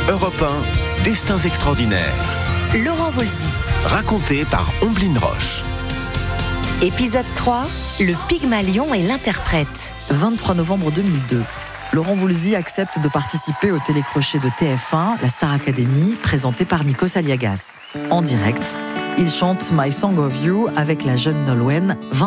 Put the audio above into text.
Europe 1, Destins extraordinaires. Laurent Voulzy. Raconté par Omblin Roche. Épisode 3, le Pygmalion et l'interprète. 23 novembre 2002. Laurent Voulzy accepte de participer au télécrochet de TF1, la Star Academy, présenté par Nikos Aliagas. En direct, il chante My Song of You avec la jeune Nolwenn,